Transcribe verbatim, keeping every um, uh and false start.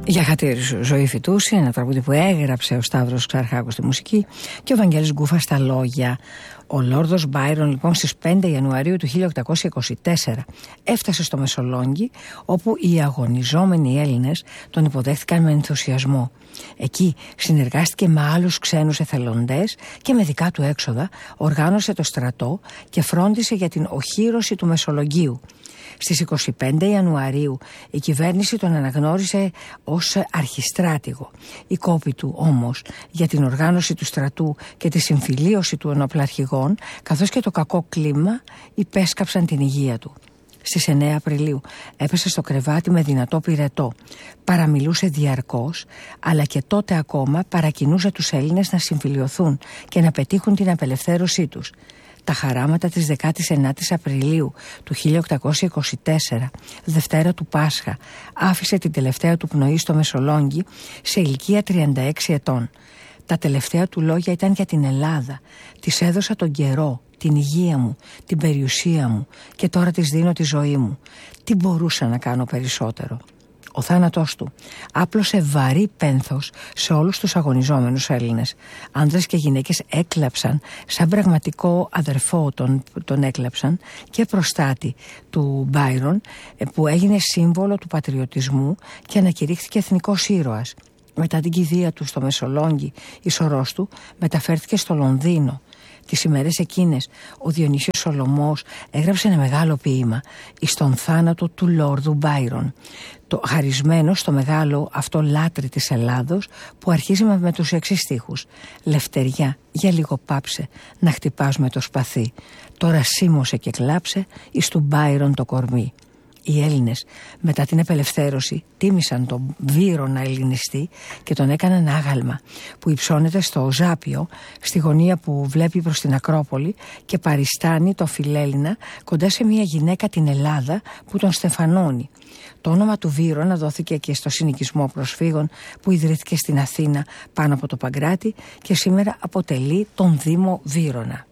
Για χατήρι Ζωή Φυτούση, ένα τραγούδι που έγραψε ο Σταύρος Ξαρχάκος στη μουσική και ο Βαγγέλης Γκούφας στα λόγια. Ο Λόρδος Μπάιρον λοιπόν στις πέντε Ιανουαρίου του χίλια οκτακόσια είκοσι τέσσερα έφτασε στο Μεσολόγγι, όπου οι αγωνιζόμενοι Έλληνες τον υποδέχτηκαν με ενθουσιασμό. Εκεί συνεργάστηκε με άλλους ξένους εθελοντές και με δικά του έξοδα οργάνωσε το στρατό και φρόντισε για την οχύρωση του Μεσολογγίου. Στις είκοσι πέντε Ιανουαρίου η κυβέρνηση τον αναγνώρισε ως αρχιστράτηγο. Οι κόποι του όμως για την οργάνωση του στρατού και τη συμφιλίωση του ενοπλαρχηγών, καθώς και το κακό κλίμα, υπέσκαψαν την υγεία του. Στις εννέα Απριλίου έπεσε στο κρεβάτι με δυνατό πυρετό. Παραμιλούσε διαρκώς, αλλά και τότε ακόμα παρακινούσε τους Έλληνες να συμφιλιωθούν και να πετύχουν την απελευθέρωσή τους. Τα χαράματα της δεκάτης ενάτης Απριλίου του χίλια οκτακόσια είκοσι τέσσερα, Δευτέρα του Πάσχα, άφησε την τελευταία του πνοή στο Μεσολόγγι σε ηλικία τριάντα έξι ετών. Τα τελευταία του λόγια ήταν για την Ελλάδα. Της έδωσα τον καιρό, την υγεία μου, την περιουσία μου και τώρα της δίνω τη ζωή μου. Τι μπορούσα να κάνω περισσότερο? Ο θάνατός του άπλωσε βαρύ πένθος σε όλους τους αγωνιζόμενους Έλληνες. Άνδρες και γυναίκες έκλαψαν, σαν πραγματικό αδερφό τον, τον έκλαψαν, και προστάτη του Μπάιρον, που έγινε σύμβολο του πατριωτισμού και ανακηρύχθηκε εθνικός ήρωας. Μετά την κηδεία του στο Μεσολόγγι, η σωρός του μεταφέρθηκε στο Λονδίνο. Τις ημέρες εκείνες ο Διονύσιος Σολωμός έγραψε ένα μεγάλο ποίημα εις τον θάνατο του Λόρδου Μπάιρον, το χαρισμένο στο μεγάλο αυτό λάτρη της Ελλάδος, που αρχίζει με τους εξής στίχους: «Λευτεριά, για λίγο πάψε να χτυπάς με το σπαθί, τώρα σίμωσε και κλάψε εις του Μπάιρον το κορμί». Οι Έλληνες μετά την απελευθέρωση τίμησαν τον Βύρωνα ελληνιστή και τον έκαναν άγαλμα, που υψώνεται στο Ζάπιο, στη γωνία που βλέπει προς την Ακρόπολη, και παριστάνει το Φιλέλληνα κοντά σε μια γυναίκα, την Ελλάδα, που τον στεφανώνει. Το όνομα του Βύρωνα δόθηκε και στο συνοικισμό προσφύγων που ιδρύθηκε στην Αθήνα πάνω από το Παγκράτη και σήμερα αποτελεί τον Δήμο Βύρωνα.